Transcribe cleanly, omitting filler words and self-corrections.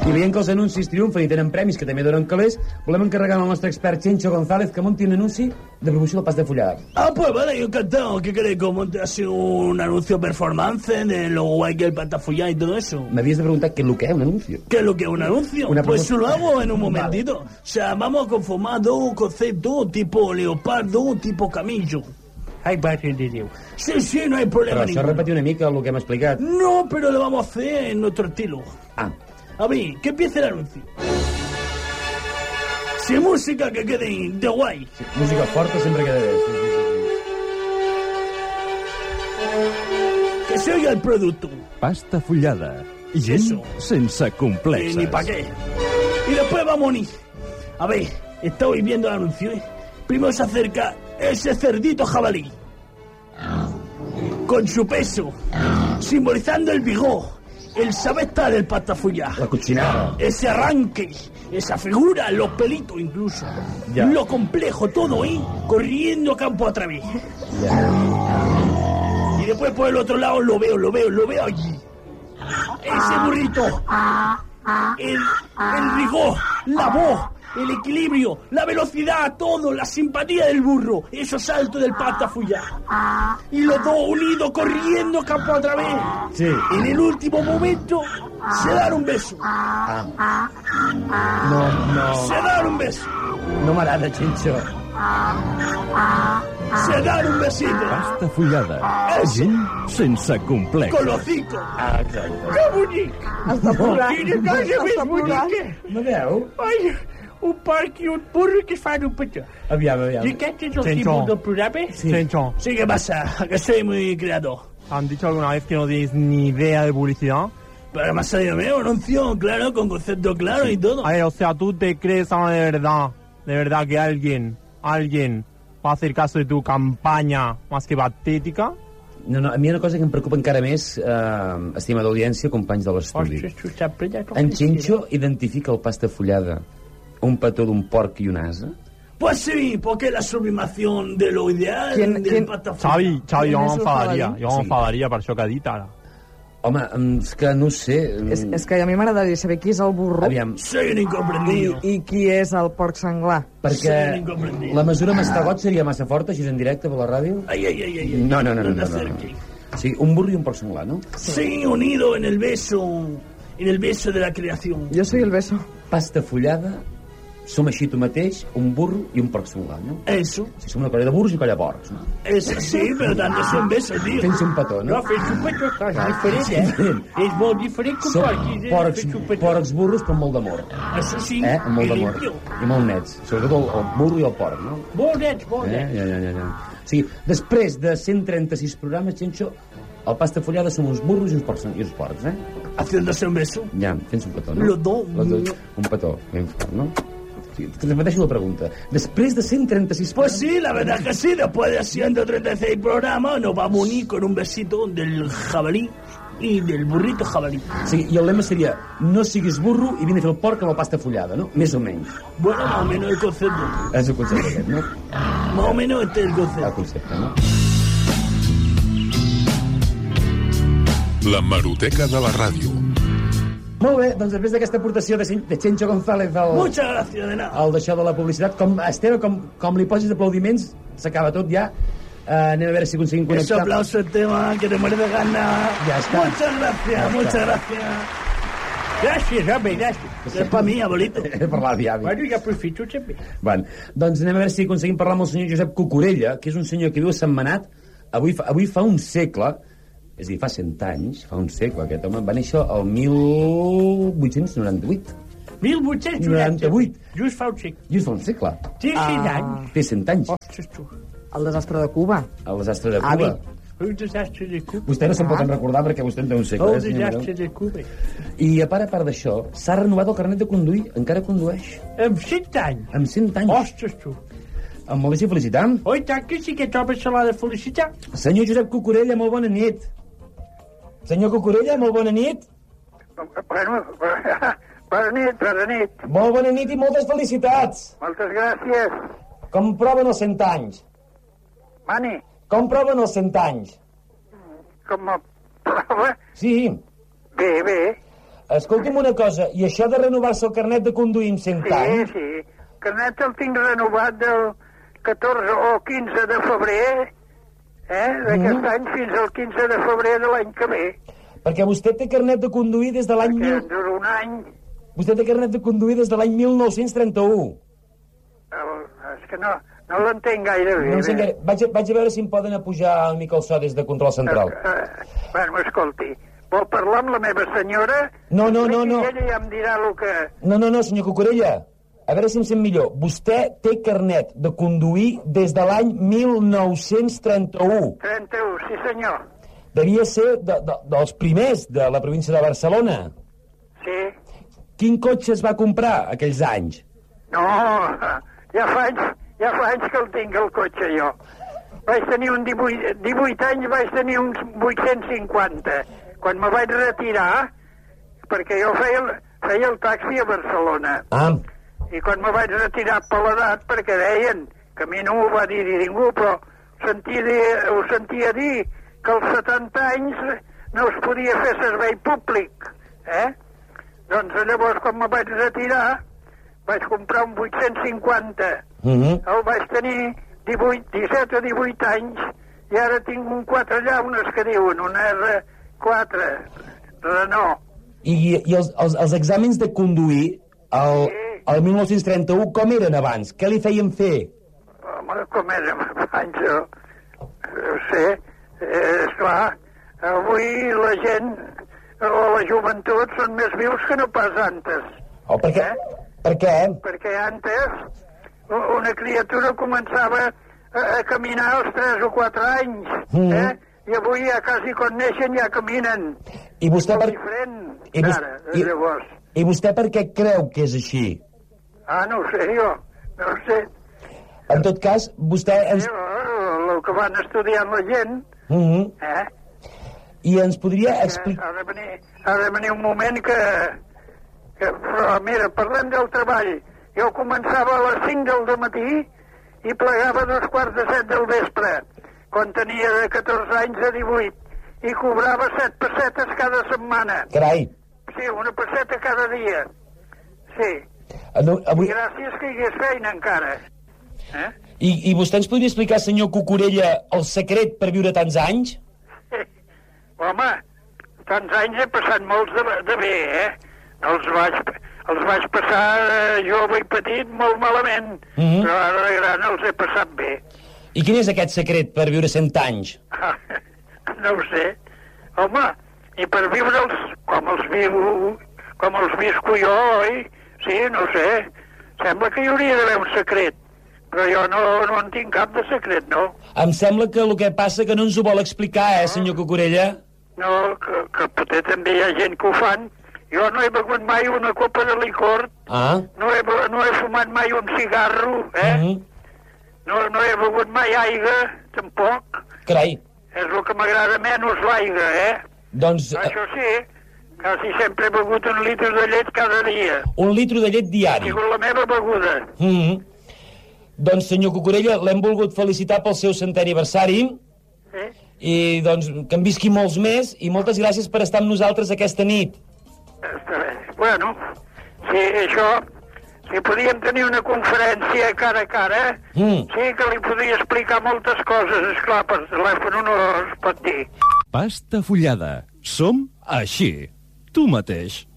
I veient que els anuncis triomfen i tenen premis que també donen calés, volem encarregar al nostre expert Chencho González que monti un anunci de promoció del pasta fullada. Pues vale, yo encantado. ¿Qué queréis? ¿Que monte así un anuncio performance de lo guay que el pasta fullada y todo eso? Me habías de preguntar qué es lo que es un anuncio. ¿Qué es lo que es un anuncio? Pues lo hago en un momentito. Vale. O sea, vamos a conformar dos conceptos, tipo leopardo, tipo camillo. Ai, va, entendido. Sí, no hay problema Però això ninguno. repetir una mica el que hem explicat. No, pero lo vamos a hacer en nuestro estilo. Ah, A ver, que empiece el anuncio. Si música que quede de guay. sí, música forta sempre queda bé. Que se oiga el producto. Pasta fullada. Gent Eso. sense complexes. Ni pa' qué. Y después vamos a ver, estoy viendo el anuncio, ¿eh? Primero se acerca ese cerdito jabalí. Con su peso. Simbolizando el vigor. El saber estar del pasta fullada. La cochinada. Ese arranque, esa figura, los pelitos incluso. Ya. Lo complejo, todo, ¿eh? Corriendo campo a través. Y después por el otro lado lo veo allí. Ese burrito. El rigor, la voz, el equilibrio, la velocidad, todo, la simpatía del burro. Esos saltos del pasta fullada. Y los dos unidos corriendo campo a través. Sí. En el último momento se dan un beso. Se dan un beso. No m'agrada, Chencho. Se dan un besito. Pasta fullada. Eso. Gent sense complexes. Con los hocico. Ah, exacte. ¡Qué bonic! Està plorant. Quina cosa més bonica! No veu? Ai, un porc i un burro que fan un petó. Aviam. ¿Y aquest és el Chencho. símbol del programa? Sí. Chencho, Sí, ¿qué pasa? Que soy muy creador. ¿han dicho alguna vez que no tienes ni idea de publicidad? Pero me ha salido mío, anuncio, claro, con concepto claro y todo. A ver, o sea, ¿tú te crees ahora de verdad que alguien va a hacer caso de tu campaña más que patética? No, a mi una cosa que em preocupa encara més, estimada audiència, companys de l'estudi. Ostres, tu sempre ja En Chencho identifica el pasta fullada un petó d'un porc i un asa? Pues sí, porque es la sublimación de lo ideal del pasta Xavi, ¿Quién jo és el m'enfadaria. Jabalí? Jo m'enfadaria per això que ha dit ara. Home, és que no ho sé. És que a mi m'agradaria saber qui és el burro Aviam, Soy un incomprendido. i qui és el porc senglar. perquè Sí, incomprendido. la mesura mastegot seria massa forta, així en directe per la ràdio? Ay. No. te acerques. Sí, un burro i un porc senglar, no? Sí, unido en el beso de la creación. Jo soy el beso. Pasta fullada, som així tu mateix, un burro i un porc senglar, no? Eso, Si som una colla de burros i colla de porcs, no? eso sí, pero dándose un beso, tío. Fent-se un petó, no? No, fent-se un petó, clar, és diferent, Sí, eh? diferent. És molt diferent que un Som porc. porcs, porcs burros, però amb molt d'amor. Això sí, Amb molt i d'amor. limpio. I molt nets. Sobretot el burro i el porc, no? Molt nets, molt nets. Ja. O sigui, després de 136 programes, Chencho, el pasta fullada som uns burros i uns porcs, eh? Haciéndose un beso. Ja, fent-se un petó, no? Los dos. Un petó, ben fort, no? Sí, te repeteixo la pregunta. Després de 136 Pues sí, la verdad que sí, después de 136 programas nos vamos a unir con un besito del jabalí y del burrito jabalí. Sí, i el lema seria no siguis burro i vine a fer el porc amb la pasta fullada, no? Més o menys. Bueno, más o menos el concepto. És el concepte aquest, no? Más o menos este es el El concepto. concepte, no? La Hemeroteca de la ràdio. Molt bé, doncs després d'aquesta aportació de Chencho González Muchas gracias, de nada. al d'això de la publicitat, Esteve, com li posis aplaudiments, s'acaba tot ja. Anem a veure si aconseguim Ese connectar. aplauso el tema que te muere de ganas. Ya está. Muchas gracias, Ya muchas está. gracias. Gràcies, home, gràcies. És per mi, abuelito. Per l'avi. Bueno, ja aprofito sempre. Bueno, doncs anem a veure si aconseguim parlar amb el senyor Josep Cucurella, que és un senyor que viu a Sentmenat. Avui fa un segle, és a dir, fa 100 anys, fa un segle, aquest home va néixer el 1898. 1898. Just fa un segle. Just fa un segle. Té 100 anys. Té 100 anys. Ostres, tu. El desastre de Cuba. El desastre de Avi. Cuba. Un desastre de Cuba. Vostè no se'n pot recordar perquè vostè en té un segle. Un senyor desastre Miró? de Cuba. I a part d'això, s'ha renovat el carnet de conduir. Encara condueix. Amb 100 anys. Amb 100 anys. Ostres, tu. Amb molt de felicitat. Oi, tant que sí que trobes se l'ha de felicitar. Senyor Josep Cucurella, molt bona nit. Senyor Cucurella, molt bona nit. Bueno, bona nit. Molt bona nit i moltes felicitats. Moltes gràcies. Com proven els 100 anys? Mani, Com proven els 100 anys? com a prova? Sí. Bé. escolti'm una cosa, i això de renovar-se el carnet de conduir amb 100 anys? Sí. Carnet el tinc renovat del 14 o 15 de febrer, d'aquest any fins al 15 de febrer de l'any que ve. Perquè vostè té carnet de conduir des de l'any... Que dura un any. Vostè té carnet de conduir des de l'any 1931. És que no l'entenc gaire bé. No entenc gaire. Vaig a veure si em poden apujar una mica el so des de control central. Bueno, escolti, vol parlar amb la meva senyora? No. I ella ja em dirà el que... No, senyor Cucurella. A veure si em sent millor. Vostè té carnet de conduir des de l'any 1931. 31, sí senyor. Devia ser dels primers de la província de Barcelona. Sí. Quin cotxe es va comprar aquells anys? No, ja fa anys que el tinc, el cotxe, jo. Vaig tenir 18 anys, vaig tenir uns 850. Quan me vaig retirar, perquè jo feia el taxi a Barcelona. I quan me vaig retirar per l'edat, perquè deien, que a mi no m'ho va dir ningú, però ho sentia dir que als 70 anys no es podia fer servei públic. Doncs llavors, quan me vaig retirar, vaig comprar un 850. El vaig tenir 17 o 18 anys, i ara tinc un 4 llaunes que diuen, una R4, Renault. I els exàmens de conduir, el 1931, com eren abans? Què li feien fer? Home, com eren abans, no sé, esclar, avui la gent o la joventut són més vius que no pas antes. Per què? Per què? Perquè antes una criatura començava a caminar als 3 o 4 anys, i avui ja quasi quan neixen ja caminen. I vostè llavors. I vostè per què creu que és així? No ho sé jo, no ho sé. En tot cas, vostè... El que van estudiant la gent, I ens podria explicar... Ha de venir un moment que... Però mira, parlem del treball. Jo començava a les 5 del dematí i plegava 2:45 del vespre, quan tenia de 14 anys a 18, i cobrava 7 pessetes cada setmana. Carai! Sí, una pesseta cada dia. Sí. Avui... I gràcies que hi hagués feina encara. I vostè ens podria explicar, senyor Cucurella, el secret per viure tants anys? Home, tants anys he passat molts de bé, Els vaig passar jove i petit molt malament, però ara de gran els he passat bé. I quin és aquest secret per viure 100 anys? No ho sé. Home, i per viure'ls com els visco jo, oi? Sí, no sé. Sembla que hi hauria d'haver un secret, però jo no en tinc cap de secret, no. Em sembla que el que passa que no ens ho vol explicar, senyor Cucurella? No, que potser també hi ha gent que ho fan. Jo no he begut mai una copa de licor, no he fumat mai un cigarro, no he begut mai aigua, tampoc. Carai. És el que m'agrada menys, l'aigua, Doncs... Això sí, quasi sempre he begut 1 litre de llet cada dia. 1 litre de llet diari? Ha sigut la meva beguda. Doncs, senyor Cucurella, l'hem volgut felicitar pel seu 100è aniversari. I, doncs, que en visqui molts més, i moltes gràcies per estar amb nosaltres aquesta nit. Està bé. Bueno, sí, això... Si podíem tenir una conferència cara a cara, sí que li podria explicar moltes coses. Esclar, per telèfon no es pot dir. Pasta Fullada. Som així. Tu mateix.